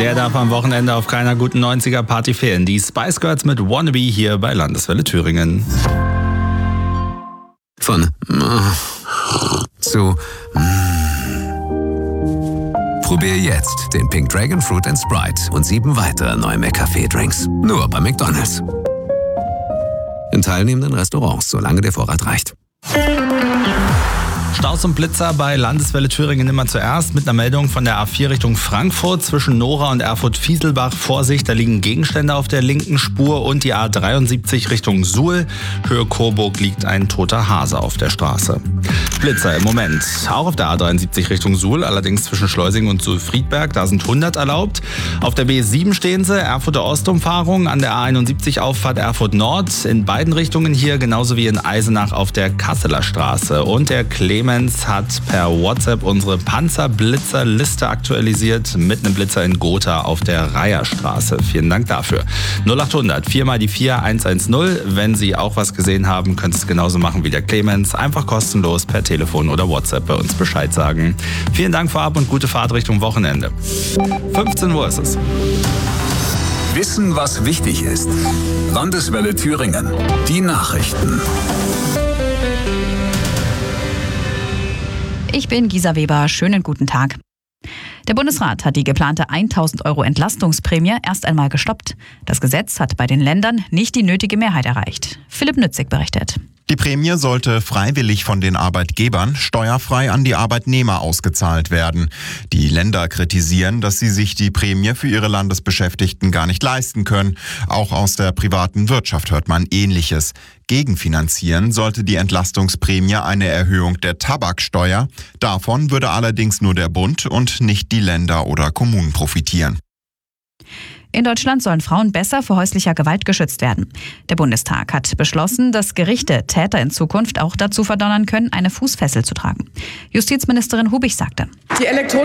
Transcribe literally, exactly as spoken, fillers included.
Der darf am Wochenende auf keiner guten neunziger-Party fehlen. Die Spice Girls mit Wannabe hier bei Landeswelle Thüringen. Von zu Probier jetzt den Pink Dragon Fruit and Sprite und sieben weitere neue McCafé-Drinks. Nur bei McDonald's. In teilnehmenden Restaurants, solange der Vorrat reicht. Staus und Blitzer bei Landeswelle Thüringen immer zuerst mit einer Meldung von der A vier Richtung Frankfurt zwischen Nora und Erfurt-Fieselbach. Vorsicht, da liegen Gegenstände auf der linken Spur und die A dreiundsiebzig Richtung Suhl. Höhe Coburg liegt ein toter Hase auf der Straße. Blitzer im Moment auch auf der A dreiundsiebzig Richtung Suhl, allerdings zwischen Schleusing und Suhl-Friedberg, da sind hundert erlaubt. Auf der B sieben stehen sie, Erfurter Ostumfahrung, an der A einundsiebzig Auffahrt Erfurt Nord, in beiden Richtungen hier, genauso wie in Eisenach auf der Kasseler Straße. Und der Clemens hat per WhatsApp unsere Panzerblitzer-Liste aktualisiert mit einem Blitzer in Gotha auf der Reierstraße. Vielen Dank dafür. null achthundert vier mal die vier eins eins null. Wenn Sie auch was gesehen haben, können Sie es genauso machen wie der Clemens. Einfach kostenlos per Telefon oder WhatsApp bei uns Bescheid sagen. Vielen Dank vorab und gute Fahrt Richtung Wochenende. fünfzehn Uhr ist es. Wissen, was wichtig ist. Landeswelle Thüringen. Die Nachrichten. Ich bin Gisa Weber. Schönen guten Tag. Der Bundesrat hat die geplante tausend Euro Entlastungsprämie erst einmal gestoppt. Das Gesetz hat bei den Ländern nicht die nötige Mehrheit erreicht. Philipp Nützig berichtet. Die Prämie sollte freiwillig von den Arbeitgebern steuerfrei an die Arbeitnehmer ausgezahlt werden. Die Länder kritisieren, dass sie sich die Prämie für ihre Landesbeschäftigten gar nicht leisten können. Auch aus der privaten Wirtschaft hört man Ähnliches. Gegenfinanzieren sollte die Entlastungsprämie eine Erhöhung der Tabaksteuer. Davon würde allerdings nur der Bund und nicht die Länder oder Kommunen profitieren. In Deutschland sollen Frauen besser vor häuslicher Gewalt geschützt werden. Der Bundestag hat beschlossen, dass Gerichte Täter in Zukunft auch dazu verdonnern können, eine Fußfessel zu tragen. Justizministerin Hubig sagte: Die